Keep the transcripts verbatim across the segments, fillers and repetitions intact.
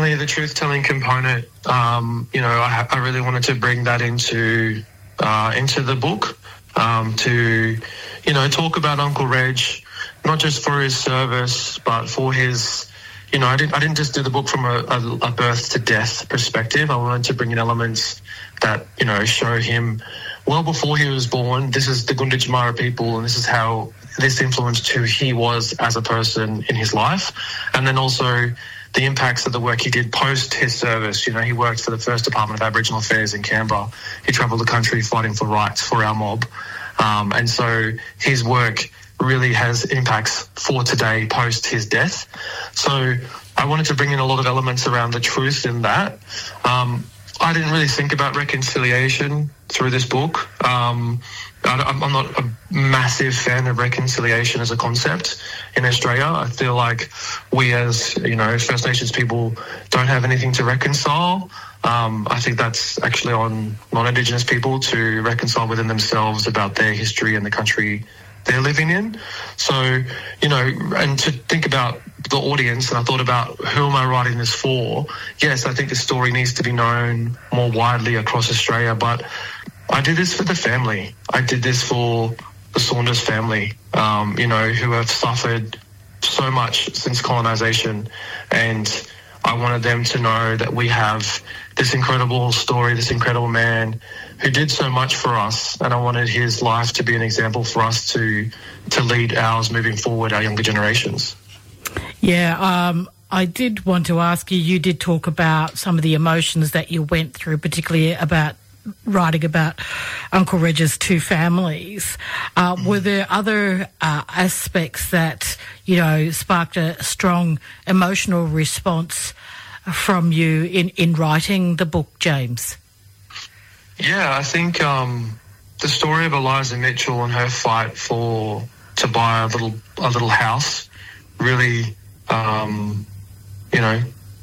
definitely the truth-telling component. Um, you know, I, I really wanted to bring that into uh, into the book um, to, you know, talk about Uncle Reg, not just for his service, but for his, you know, I didn't I didn't just do the book from a, a, a birth to death perspective. I wanted to bring in elements that, you know, show him well before he was born. This is the Gunditjmara people, and this is how this influenced who he was as a person in his life, and then also the impacts of the work he did post his service. You know, he worked for the first Department of Aboriginal Affairs in Canberra. He travelled the country fighting for rights for our mob. Um, and so his work really has impacts for today post his death. So I wanted to bring in a lot of elements around the truth in that. Um, I didn't really think about reconciliation through this book. Um, I, I'm not a massive fan of reconciliation as a concept in Australia. I feel like we as, you know, First Nations people don't have anything to reconcile. Um, I think that's actually on non-Indigenous people to reconcile within themselves about their history and the country they're living in. So, you know, and to think about the audience, and I thought about who am I writing this for? Yes, I think the story needs to be known more widely across Australia, but I did this for the family. I did this for the Saunders family, um, you know, who have suffered so much since colonisation, and I wanted them to know that we have this incredible story, this incredible man who did so much for us, and I wanted his life to be an example for us to to lead ours moving forward, our younger generations. Yeah, um, I did want to ask you, you did talk about some of the emotions that you went through, particularly about writing about Uncle Reg's two families. Uh, mm. Were there other uh, aspects that, you know, sparked a strong emotional response from you in, in writing the book, James? Yeah, I think um, the story of Eliza Mitchell and her fight for to buy a little a little house really, um, you know,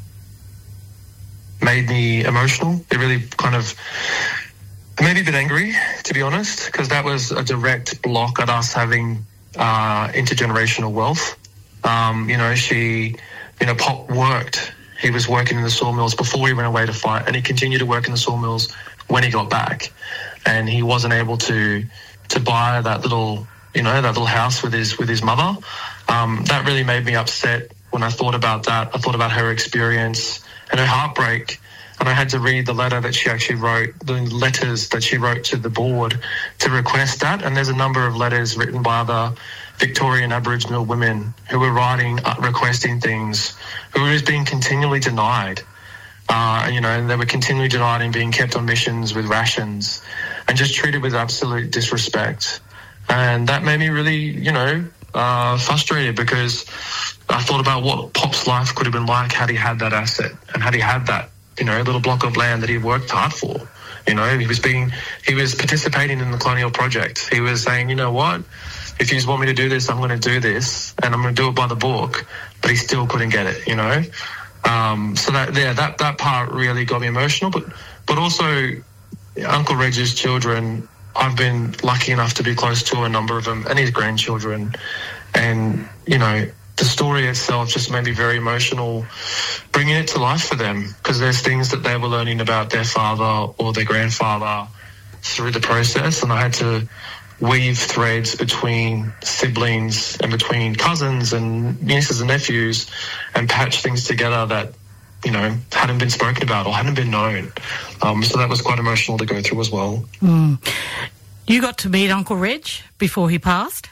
made me emotional. It really kind of made me a bit angry, to be honest, because that was a direct block at us having uh, intergenerational wealth. Um, you know, she, you know, Pop worked. He was working in the sawmills before he went away to fight, and he continued to work in the sawmills when he got back. And he wasn't able to to buy that little, you know, that little house with his with his mother. Um, that really made me upset when I thought about that. I thought about her experience and her heartbreak. And I had to read the letter that she actually wrote, the letters that she wrote to the board to request that. And there's a number of letters written by other Victorian Aboriginal women who were writing, uh, requesting things, who were just being continually denied. Uh, you know, and they were continually denied and being kept on missions with rations and just treated with absolute disrespect. And that made me really, you know, uh, frustrated, because I thought about what Pop's life could have been like had he had that asset and had he had that, you know, little block of land that he worked hard for. You know, he was being, he was participating in the colonial project. He was saying, you know what, if you want me to do this, I'm going to do this, and I'm going to do it by the book. But he still couldn't get it, you know. Um, so that, yeah, that, that part really got me emotional. But, but also, Uncle Reg's children, I've been lucky enough to be close to a number of them, and his grandchildren. And, you know, the story itself just made me very emotional, bringing it to life for them, because there's things that they were learning about their father or their grandfather through the process, and I had to weave threads between siblings and between cousins and nieces and nephews and patch things together that, you know, hadn't been spoken about or hadn't been known. Um, so that was quite emotional to go through as well. Mm. You got to meet Uncle Reg before he passed?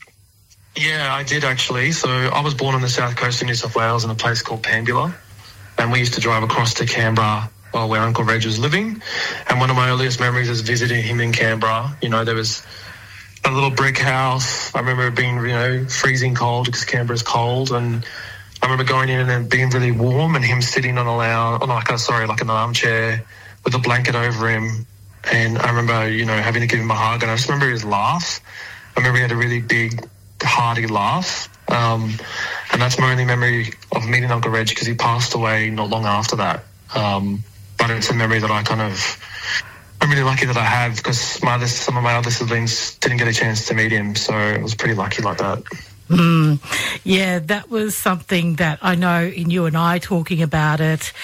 Yeah, I did actually. So I was born on the south coast of New South Wales in a place called Pambula, and we used to drive across to Canberra while where Uncle Reg was living. And one of my earliest memories is visiting him in Canberra. You know, there was a little brick house. I remember it being, you know, freezing cold because Canberra's cold, and I remember going in and it being really warm, and him sitting on a lounge, oh, like, sorry, like an armchair with a blanket over him. And I remember, you know, having to give him a hug, and I just remember his laugh. I remember he had a really big, hearty laugh. Um, and that's my only memory of meeting Uncle Reg, because he passed away not long after that. Um, but it's a memory that I kind of, I'm really lucky that I have, because my other, some of my other siblings didn't get a chance to meet him, so I was pretty lucky like that. Mm, yeah, that was something that I know in you and I talking about it,